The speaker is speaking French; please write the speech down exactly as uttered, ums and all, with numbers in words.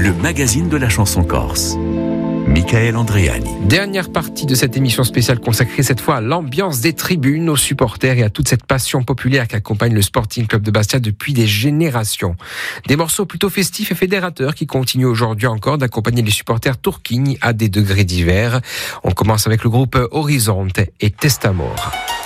le magazine de la chanson corse. Michael Andréani. Dernière partie de cette émission spéciale consacrée cette fois à l'ambiance des tribunes, aux supporters et à toute cette passion populaire qui accompagne le Sporting Club de Bastia depuis des générations. Des morceaux plutôt festifs et fédérateurs qui continuent aujourd'hui encore d'accompagner les supporters tourquignes à des degrés divers. On commence avec le groupe Horizonte et Testamor.